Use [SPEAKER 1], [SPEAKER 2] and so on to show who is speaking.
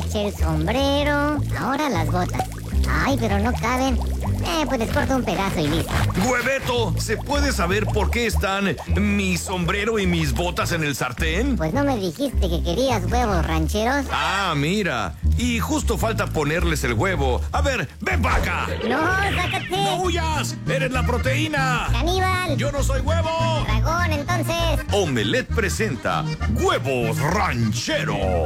[SPEAKER 1] eché el sombrero, ahora las botas. Ay, pero no caben. Pues les corto un pedazo y listo.
[SPEAKER 2] Hueveto, ¿se puede saber por qué están mi sombrero y mis botas en el sartén?
[SPEAKER 1] Pues no me dijiste que querías huevos rancheros.
[SPEAKER 2] Ah, mira. Y justo falta ponerles el huevo. A ver, ven para acá.
[SPEAKER 1] No, sácate.
[SPEAKER 2] ¡No huyas! ¡Eres la proteína!
[SPEAKER 1] ¡Caníbal!
[SPEAKER 2] ¡Yo no soy huevo!
[SPEAKER 1] ¡Dragón, entonces!
[SPEAKER 2] Omelette presenta Huevos Rancheros.